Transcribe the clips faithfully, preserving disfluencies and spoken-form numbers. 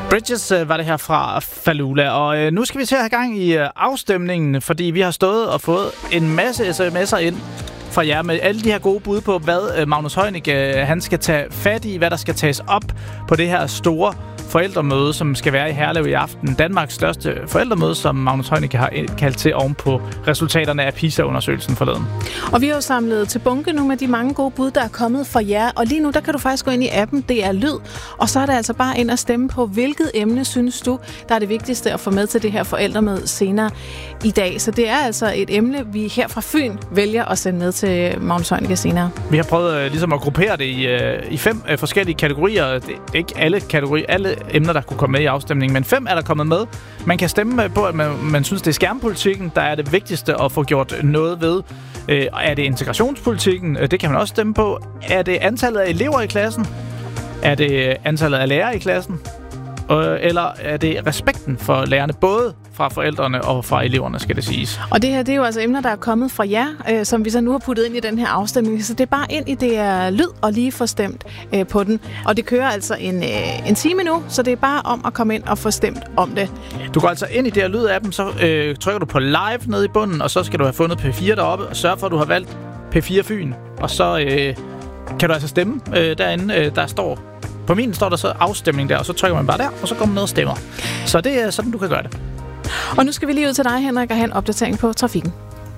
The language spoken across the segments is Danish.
Bridges var det her fra Falula, og nu skal vi til at have gang i afstemningen, fordi vi har stået og fået en masse sms'er ind fra jer med alle de her gode bud på, hvad Magnus Heunicke han skal tage fat i, hvad der skal tages op på det her store forældremøde, som skal være i Herlev i aften. Danmarks største forældremøde, som Magnus Heunicke har kaldt til oven på resultaterne af PISA-undersøgelsen forleden. Og vi har jo samlet til bunke nu med de mange gode bud, der er kommet fra jer. Og lige nu, der kan du faktisk gå ind i appen D R Lyd, og så er det altså bare ind og stemme på, hvilket emne synes du, der er det vigtigste at få med til det her forældremøde senere i dag. Så det er altså et emne, vi her fra Fyn vælger at sende med til Magnus Heunicke senere. Vi har prøvet uh, ligesom at gruppere det i, uh, i fem uh, forskellige kategorier. Det er ikke alle kategorier, alle emner, der kunne komme med i afstemningen, men fem er der kommet med. Man kan stemme på, at man, man synes, det er skærmpolitikken, der er det vigtigste at få gjort noget ved. Øh, er det integrationspolitikken? Det kan man også stemme på. Er det antallet af elever i klassen? Er det antallet af lærere i klassen? Øh, eller er det respekten for lærerne, både fra forældrene og fra eleverne, skal det siges. Og det her, det er jo altså emner, der er kommet fra jer, øh, som vi så nu har puttet ind i den her afstemning. Så det er bare ind i det er lyd og lige få stemt øh, på den. Og det kører altså en, øh, en time nu, så det er bare om at komme ind og få stemt om det. Du går altså ind i det her lyd-appen, så øh, trykker du på live nede i bunden, og så skal du have fundet P fire deroppe, og sørge for, at du har valgt P fire Fyn. Og så øh, kan du altså stemme øh, derinde, øh, der står. På min står der så afstemning der, og så trykker man bare der, og så kommer man ned og stemmer. Så det er sådan, du kan gøre det. Og nu skal vi lige ud til dig, Henrik, og have en opdatering på trafikken.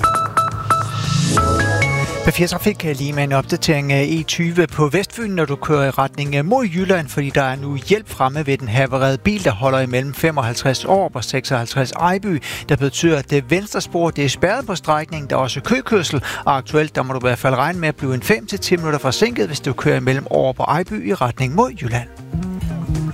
P fire Trafik lige med en opdatering af E tyve på Vestfyn, når du kører i retning mod Jylland, fordi der er nu hjælp fremme ved den havererede bil, der holder imellem femoghalvtreds år og seksoghalvtreds Ejby. Der betyder, at det venstre spor det er spærret på strækningen, der er også køkørsel, og aktuelt der må du i hvert fald regne med at blive en fem til ti minutter forsinket, hvis du kører imellem over på Ejby i retning mod Jylland.